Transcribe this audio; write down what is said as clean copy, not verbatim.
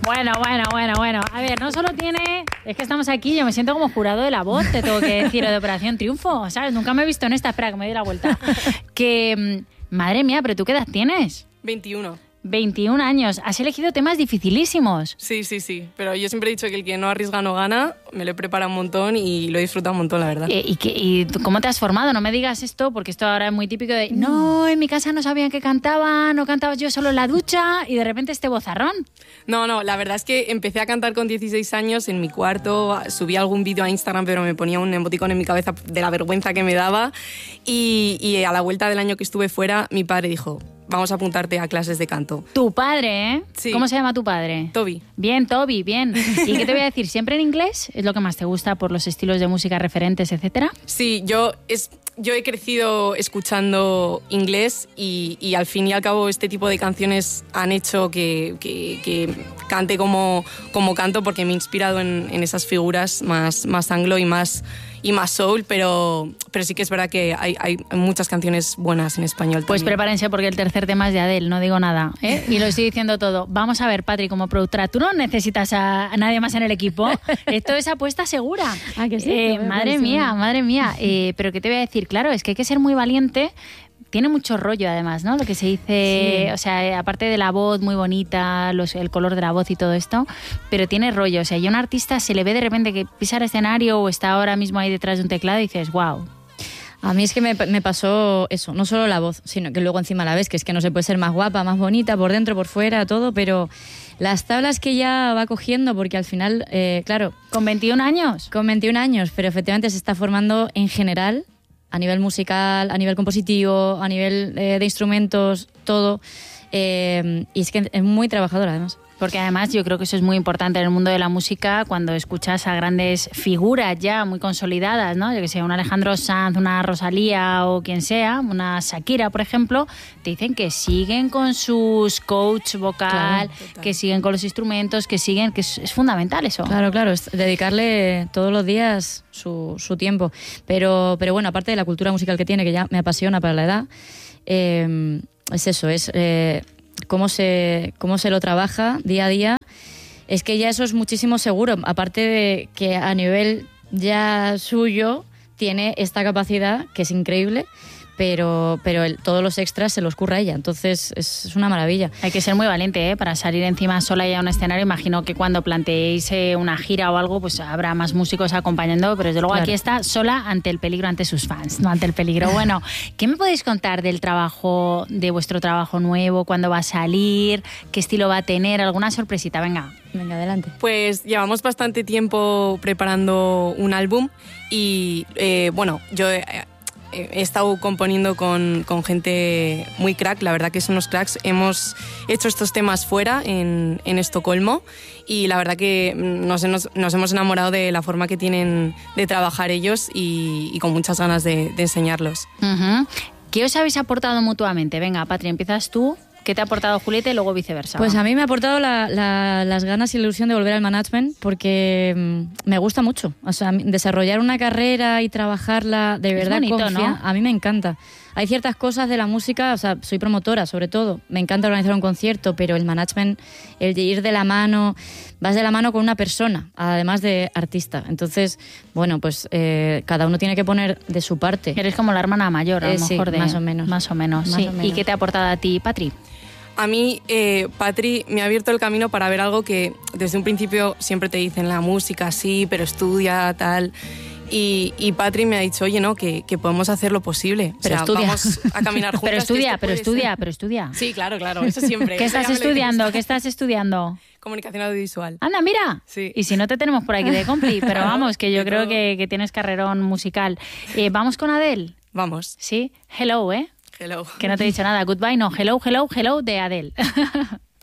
Bueno. A ver, no solo tiene... Es que estamos aquí, yo me siento como jurado de La Voz, te tengo que decir, o de Operación Triunfo, ¿sabes? Nunca me he visto en esta. Espera, que me doy la vuelta. Madre mía, ¿pero tú qué edad tienes? 21. 21 años. Has elegido temas dificilísimos. Sí. Pero yo siempre he dicho que el que no arriesga no gana. Me lo he preparado un montón y lo he disfrutado un montón, la verdad. ¿Y cómo te has formado? No me digas esto, porque esto ahora es muy típico de... No, en mi casa no sabían que cantaba, no cantaba yo solo en la ducha y de repente este vozarrón. No, la verdad es que empecé a cantar con 16 años en mi cuarto. Subí algún vídeo a Instagram, pero me ponía un emoticón en mi cabeza de la vergüenza que me daba. Y a la vuelta del año que estuve fuera, mi padre dijo... Vamos a apuntarte a clases de canto. Tu padre, ¿eh? Sí. ¿Cómo se llama tu padre? Toby. Bien, Toby, bien. ¿Y qué te voy a decir? ¿Siempre en inglés? ¿Es lo que más te gusta por los estilos de música referentes, etcétera? Sí, yo he crecido escuchando inglés y al fin y al cabo este tipo de canciones han hecho que cante como canto, porque me he inspirado en esas figuras más anglo y más soul, pero sí que es verdad que hay muchas canciones buenas en español Pues también. prepárense, porque el tercer tema es de Adele, no digo nada, ¿eh? Y lo estoy diciendo todo. Vamos a ver, Patri, como productora, tú no necesitas a nadie más en el equipo. Esto es apuesta segura. Ah, que sí. Madre mía. Pero ¿qué te voy a decir? Claro, es que hay que ser muy valiente. Tiene mucho rollo, además, ¿no? Lo que se dice, sí. O sea, aparte de la voz muy bonita, el color de la voz y todo esto, pero tiene rollo. O sea, y a un artista se le ve de repente que pisa el escenario o está ahora mismo ahí detrás de un teclado y dices, wow. A mí es que me pasó eso, no solo la voz, sino que luego encima la ves, que es que no se puede ser más guapa, más bonita, por dentro, por fuera, todo, pero las tablas que ya va cogiendo, porque al final, claro... ¿Con 21 años? Con 21 años, pero efectivamente se está formando en general, a nivel musical, a nivel compositivo, a nivel de instrumentos, todo. Y es que es muy trabajadora, además. Porque además yo creo que eso es muy importante en el mundo de la música, cuando escuchas a grandes figuras ya muy consolidadas, ¿no? Yo que sé, un Alejandro Sanz, una Rosalía o quien sea, una Shakira, por ejemplo, te dicen que siguen con sus coach vocal, claro, que siguen con los instrumentos, que siguen, que es fundamental eso. Claro, es dedicarle todos los días su tiempo. Pero bueno, aparte de la cultura musical que tiene, que ya me apasiona para la edad, es eso, es... cómo se lo trabaja día a día, es que ya eso es muchísimo seguro, aparte de que a nivel ya suyo tiene esta capacidad que es increíble, pero todos los extras se los curra ella, entonces es una maravilla. Hay que ser muy valiente, ¿eh? Para salir encima sola y a un escenario. Imagino que cuando planteéis una gira o algo, pues habrá más músicos acompañando, pero desde luego claro, aquí está sola ante el peligro, ante sus fans, no ante el peligro. Bueno, ¿qué me podéis contar del trabajo, de vuestro trabajo nuevo? ¿Cuándo va a salir? ¿Qué estilo va a tener? ¿Alguna sorpresita? Venga, adelante. Pues llevamos bastante tiempo preparando un álbum y bueno, yo... he estado componiendo con gente muy crack, la verdad que son unos cracks. Hemos hecho estos temas fuera, en Estocolmo, y la verdad que nos hemos enamorado de la forma que tienen de trabajar ellos y con muchas ganas de enseñarlos. Uh-huh. ¿Qué os habéis aportado mutuamente? Venga, Patri, empiezas tú. ¿Qué te ha aportado Julieta y luego viceversa? Pues a mí me ha aportado las ganas y la ilusión de volver al management, porque me gusta mucho. O sea, desarrollar una carrera y trabajarla de verdad bonito, ¿no? A mí me encanta. Hay ciertas cosas de la música, o sea, soy promotora sobre todo, me encanta organizar un concierto, pero el management, el de ir de la mano, vas de la mano con una persona, además de artista. Entonces, bueno, pues cada uno tiene que poner de su parte. Eres como la hermana mayor, a lo mejor. Sí, más o menos. Más o menos, sí. ¿Y qué te ha aportado a ti, Patri? A mí, Patri me ha abierto el camino para ver algo que desde un principio siempre te dicen, la música sí, pero estudia, tal... Y Patri me ha dicho, oye, no, que podemos hacer lo posible. Pero o sea, estudia. Vamos a caminar juntas. pero estudia. Sí, claro, eso siempre. ¿Qué estás estudiando? ¿Qué estás estudiando? Comunicación audiovisual. Anda, mira. Sí. Y si no te tenemos por aquí de compli, pero vamos, que yo creo que tienes carrerón musical. ¿Vamos con Adele? Vamos. Sí. Hello, ¿eh? Hello. Que no te he dicho nada. Goodbye, no. Hello, hello, hello de Adele.